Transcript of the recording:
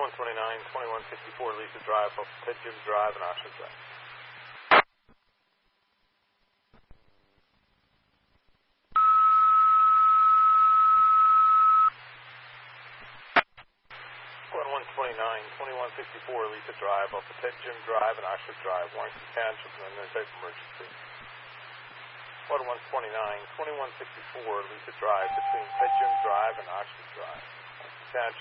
2164 Lisa Drive, both Pitt Jim Drive and Oxford Drive. One 2164 Lisa Drive, both Pitt Jim Drive and Oxford Drive, Warrington Township, and then type emergency. 2164 Lisa Drive between Pitt Jim Drive and Oxford Drive, Warrington Township.